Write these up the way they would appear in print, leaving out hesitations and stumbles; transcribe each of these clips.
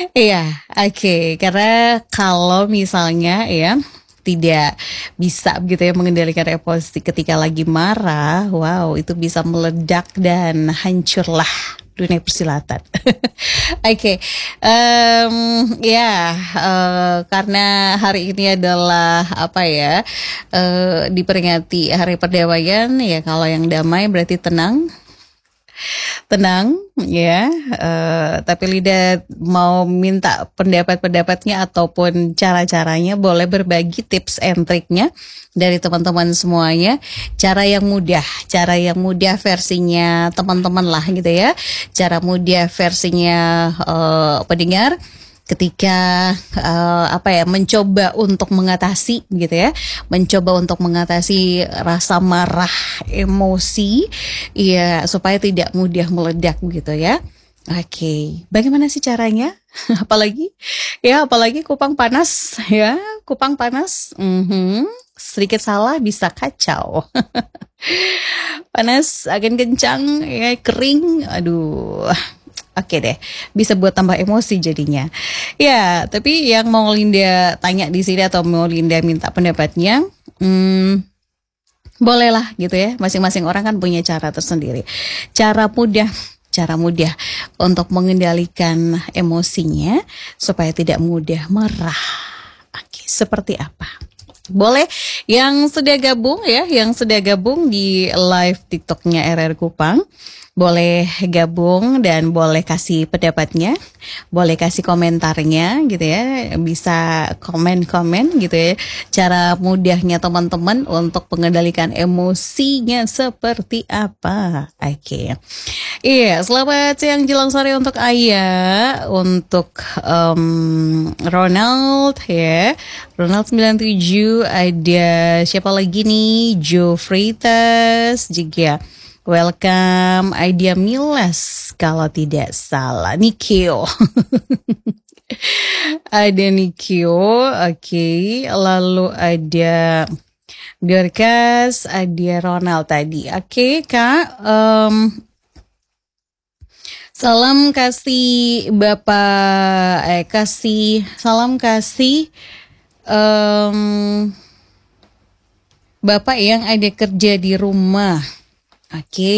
Iya, oke. Karena kalau misalnya ya tidak bisa begitu ya mengendalikan emosi ketika lagi marah, wow itu bisa meledak dan hancurlah dunia persilatan. Oke, ya karena hari ini adalah apa ya diperingati Hari Perdamaian ya kalau yang damai berarti tenang tenang ya, tapi Lida mau minta pendapat-pendapatnya ataupun cara-caranya, boleh berbagi tips and triknya dari teman-teman semuanya. Cara yang mudah versinya teman-teman lah gitu ya, cara mudah versinya pendengar ketika apa ya mencoba untuk mengatasi gitu ya, mencoba untuk mengatasi rasa marah, emosi ya supaya tidak mudah meledak gitu ya. Oke, bagaimana sih caranya? Apalagi ya, apalagi kupang panas ya, kupang panas. Sedikit salah bisa kacau. Panas, angin kencang, ya kering, aduh. Oke deh, bisa buat tambah emosi jadinya. Ya, tapi yang mau Linda tanya di sini atau mau Linda minta pendapatnya, bolehlah gitu ya. Masing-masing orang kan punya cara tersendiri. Cara mudah, cara mudah untuk mengendalikan emosinya supaya tidak mudah marah. Oke, seperti apa? Boleh yang sudah gabung ya, yang sudah gabung di live TikToknya RR Kupang, boleh gabung dan boleh kasih pendapatnya, boleh kasih komentarnya gitu ya, bisa komen-komen gitu ya, cara mudahnya teman-teman untuk mengendalikan emosinya seperti apa. Oke. Iya, selamat siang jelang sore untuk Ayah, untuk Ronald ya. Ronald 97, ada siapa lagi nih? Joe Freitas juga. Welcome, Idea Milas kalau tidak salah. Nikio. Ada Nikio, oke. Lalu ada Dorcas, ada Ronald tadi. Oke, Kak. Salam kasih Bapak, kasih salam kasih Bapak yang ada kerja di rumah. Oke.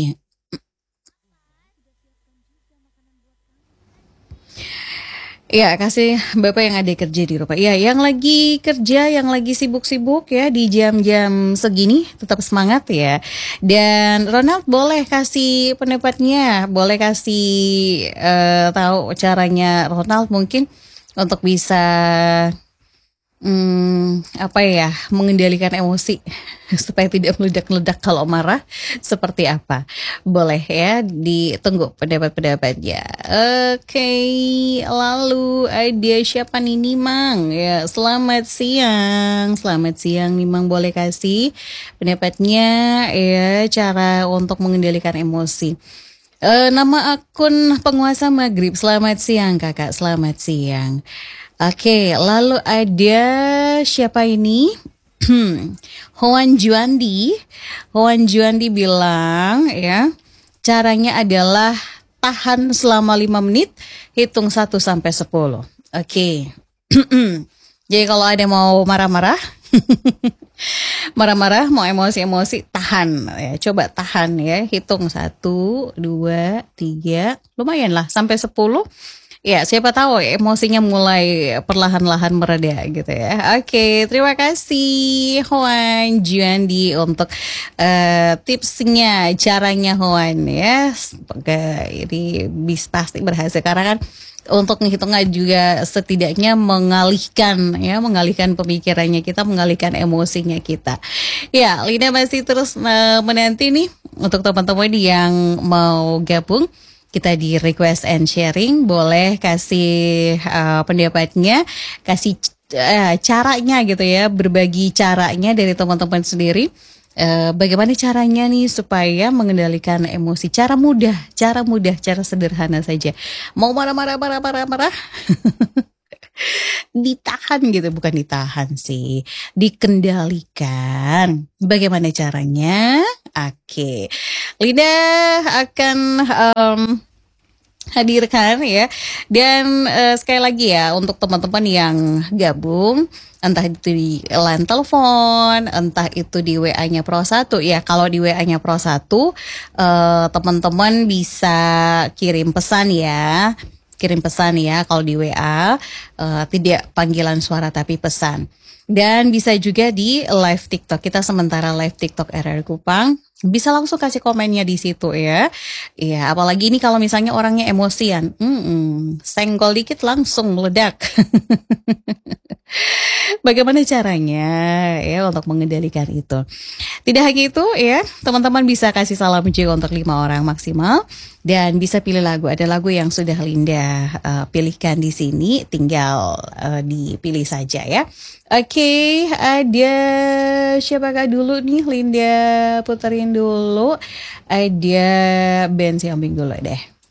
Ya, kasih Bapak yang ada kerja di rumah. Ya, yang lagi kerja, yang lagi sibuk-sibuk ya di jam-jam segini, tetap semangat ya. Dan Ronald boleh kasih pendapatnya, boleh kasih tahu caranya Ronald mungkin untuk bisa apa ya, mengendalikan emosi supaya tidak meledak-meledak kalau marah seperti apa? Boleh ya, ditunggu pendapat-pendapatnya. Oke, lalu ada siapa nih Nimang? Ya, selamat siang Nimang, boleh kasih pendapatnya ya, cara untuk mengendalikan emosi. Nama akun penguasa Maghrib. Selamat siang kakak, selamat siang. Oke, lalu ada siapa ini? Hoan Juandi. Hoan Juandi bilang ya, caranya adalah tahan selama 5 menit, hitung 1 sampai 10. Oke. Jadi kalau ada mau marah-marah, marah-marah, mau emosi-emosi, tahan ya. Coba tahan ya, hitung 1, 2, 3, lumayan lah sampai 10. Ya, siapa tahu emosinya mulai perlahan-lahan mereda gitu ya. Oke, terima kasih Hoan Juandi untuk tipsnya, caranya Hoan ya. Semoga ini bisa pasti berhasil karena kan untuk menghitungnya juga setidaknya mengalihkan pemikirannya kita, mengalihkan emosinya kita. Ya, Lina masih terus menanti nih untuk teman-teman yang mau gabung. Kita di request and sharing, boleh kasih pendapatnya, kasih caranya gitu ya, berbagi caranya dari teman-teman sendiri. Bagaimana caranya nih supaya mengendalikan emosi? Cara mudah, cara sederhana saja. Mau marah, ditahan gitu, bukan ditahan sih, dikendalikan. Bagaimana caranya? Oke, Lida akan hadirkan ya. Dan sekali lagi ya untuk teman-teman yang gabung, entah itu di line telepon, entah itu di WA-nya Pro 1 ya. Kalau di WA-nya Pro 1 teman-teman bisa kirim pesan ya. Kirim pesan ya kalau di WA, tidak panggilan suara tapi pesan. Dan bisa juga di live TikTok. Kita sementara live TikTok RR Kupang. Bisa langsung kasih komennya di situ ya. Iya, apalagi ini kalau misalnya orangnya emosian. Senggol dikit langsung meledak. Bagaimana caranya ya untuk mengendalikan itu? Tidak hanya itu ya, teman-teman bisa kasih salam juga untuk 5 orang maksimal dan bisa pilih lagu. Ada lagu yang sudah Linda pilihkan di sini, tinggal dipilih saja ya. Oke, ada siapakah dulu nih Linda puterin dulu. Ada band Siambing dulu deh.